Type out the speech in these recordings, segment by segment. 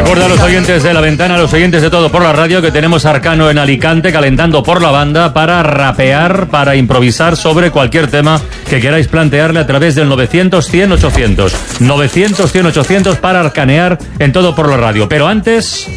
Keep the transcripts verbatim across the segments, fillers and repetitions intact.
Recuerda a los oyentes de La Ventana, a los oyentes de Todo por la Radio, que tenemos a Arcano en Alicante calentando por la banda para rapear, para improvisar sobre cualquier tema que queráis plantearle a través del novecientos cien ochocientos. novecientos cien ochocientos para arcanear en Todo por la Radio. Pero antes...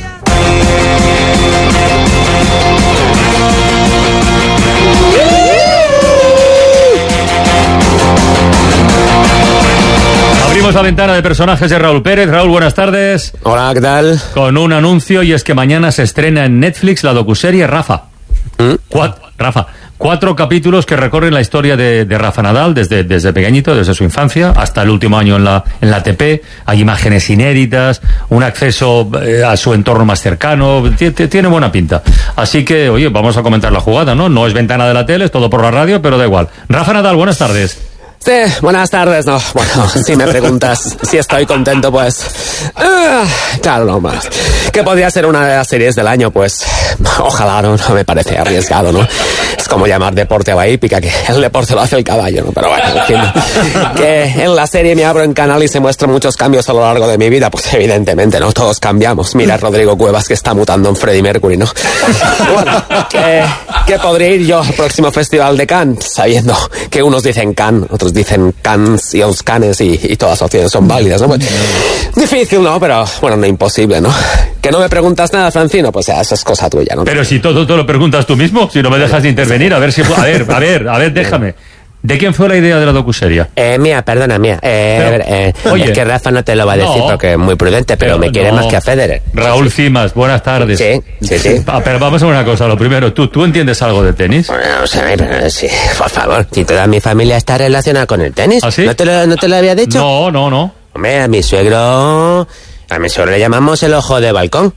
Abrimos la ventana de personajes de Raúl Pérez. Raúl, buenas tardes. Hola, ¿qué tal? Con un anuncio, y es que mañana se estrena en Netflix la docuserie Rafa. ¿Mm? Cuatro, Rafa. Cuatro capítulos que recorren la historia de, de Rafa Nadal desde, desde pequeñito, desde su infancia hasta el último año en la, en la A T P. Hay imágenes inéditas, un acceso eh, a su entorno más cercano. Tiene buena pinta. Así que, oye, vamos a comentar la jugada, ¿no? No es ventana de la tele, es Todo por la Radio, pero da igual. Rafa Nadal, buenas tardes. Sí, buenas tardes, no, bueno, si me preguntas si estoy contento, pues... Uh, claro, no más. Que podría ser una de las series del año, pues... Ojalá, no, no me parece arriesgado, ¿no? Es como llamar deporte a la hípica, que el deporte lo hace el caballo, ¿no? Pero bueno, en fin, que en la serie me abro en canal y se muestran muchos cambios a lo largo de mi vida, pues evidentemente, ¿no? Todos cambiamos. Mira a Rodrigo Cuevas, que está mutando en Freddie Mercury, ¿no? Bueno, que, que podría ir yo al próximo Festival de Cannes, sabiendo que unos dicen Cannes, otros dicen Cannes y os Canes y, y todas las opciones son válidas, ¿no? Pues, difícil, ¿no? Pero, bueno, no imposible, ¿no? Que no me preguntas nada, Francino, pues ya, eso es cosa tuya, ¿no? Pero si todo, todo lo preguntas tú mismo, si no me dejas de intervenir, a ver si... A ver, a ver, a ver, déjame. ¿De quién fue la idea de la docuserie? Eh, mía, perdona, mía. Eh, pero, a ver, eh, oye, es que Rafa no te lo va a decir no, porque es muy prudente, pero, pero me quiere no. más que a Federer. Raúl Cimas, buenas tardes. Sí, sí, sí. Ah, pero vamos a una cosa, lo primero, ¿tú, ¿tú entiendes algo de tenis? Bueno, o sea, pero, sí, por favor, si toda mi familia está relacionada con el tenis. ¿Ah, sí? ¿No te lo, no te lo había dicho? No, no, no. Hombre, a mi suegro... A mi suegro le llamamos el ojo de balcón.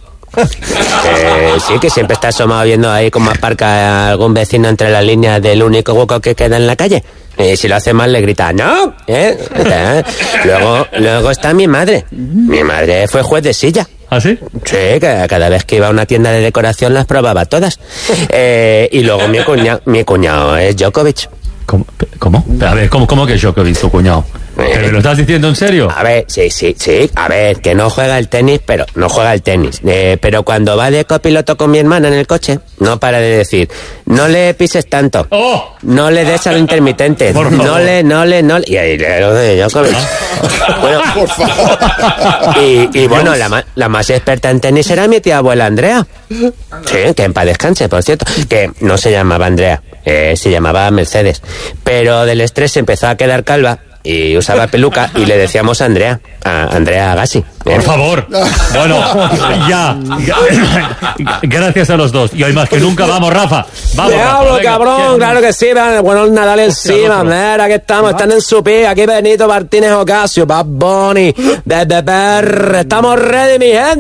Eh, sí, que siempre está asomado viendo ahí cómo aparca algún vecino entre las líneas del único hueco que queda en la calle. Y si lo hace mal le grita ¡no! ¿Eh? ¿Eh? Luego, luego está mi madre. Mi madre fue juez de silla. ¿Ah, sí? Sí, que cada vez que iba a una tienda de decoración las probaba todas. Eh, y luego mi cuñado, mi cuñado es Djokovic. ¿Cómo? ¿Cómo? A ver, ¿cómo, cómo que Djokovic, tu cuñado? ¿Pero me lo estás diciendo en serio? A ver, sí, sí, sí. A ver, que no juega el tenis, pero no juega el tenis. Eh, pero cuando va de copiloto con mi hermana en el coche, no para de decir, no le pises tanto. ¡Oh! No le des al intermitente. No le, no le, no le. Y ahí lo de Djokovic. Bueno, por favor. Y, y bueno, la, ma, la más experta en tenis era mi tía abuela Andrea. Sí, que en paz descanse, por cierto. Que no se llamaba Andrea, eh, se llamaba Mercedes. Pero del estrés empezó a quedar calva y usaba peluca y le decíamos a Andrea, a Andrea Agassi. Por favor. Bueno, ya. Gracias a los dos. Y hoy más que nunca, vamos, Rafa. Vamos, Diablo, Rafa, cabrón, claro que sí. Bueno, Nadal encima, mira, aquí estamos, están en su pie. Aquí Benito Martínez Ocasio, Bad Bunny, desde P R. Estamos ready, mi gente.